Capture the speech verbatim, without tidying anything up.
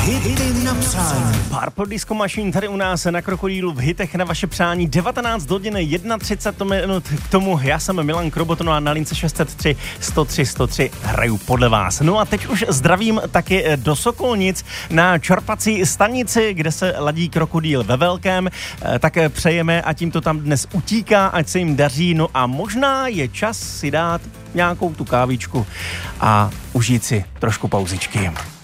Hity na přání. Purple Disco Machine tady u nás na Krokodýlu v hitech na vaše přání. devatenáct hodin třicet jedna minut k tomu. Já jsem Milan Kroboton a na lince šest set tři sto tři sto tři hraju podle vás. No a teď už zdravím taky do Sokolnic na čerpací stanici, kde se ladí Krokodýl ve velkém. Tak přejeme, ať jim to tam dnes utíká, ať se jim daří. No a možná je čas si dát nějakou tu kávičku a užít si trošku pauzičky.